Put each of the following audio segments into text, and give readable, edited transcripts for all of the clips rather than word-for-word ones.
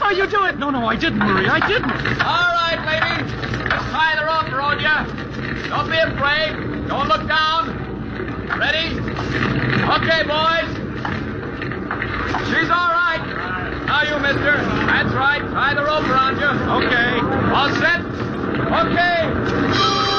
saw you do it. No, I didn't, Marie. I didn't. All right, lady. Just tie the rope around you. Don't be afraid. Don't look down. Ready? Okay, boys. She's all right. Now you, mister. That's right. Tie the rope around you. Okay. All set? Okay.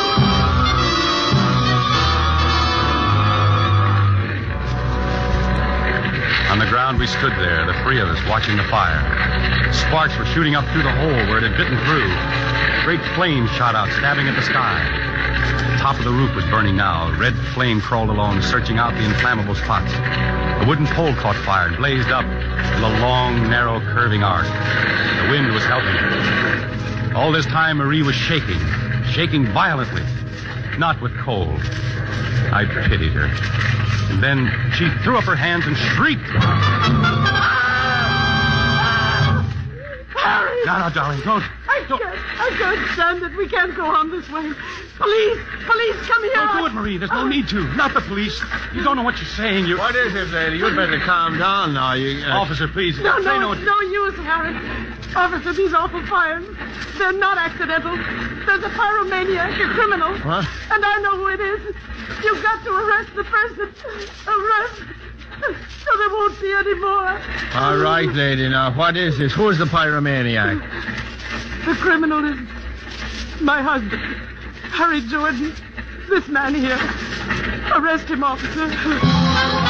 On the ground, we stood there, the three of us, watching the fire. Sparks were shooting up through the hole where it had bitten through. Great flames shot out, stabbing at the sky. The top of the roof was burning now. Red flame crawled along, searching out the inflammable spots. The wooden pole caught fire and blazed up in a long, narrow, curving arc. The wind was helping it. All this time, Marie was shaking violently, not with cold. I pitied her. And then she threw up her hands and shrieked. Harry! No, darling, don't. I can't stand it. We can't go on this way. Police, come here. Don't do it, Marie. There's no need to. Not the police. You don't know what you're saying. What is it, lady? You'd better calm down now. Officer, please. No, Say it's no use, Harry. Officer, these awful fires, they're not accidental. There's a pyromaniac, a criminal. What? And I know who it is. You've got to arrest the person. Arrest. So there won't be any more. All right, lady. Now, what is this? Who's the pyromaniac? The criminal is my husband, Harry Jordan. This man here. Arrest him, officer.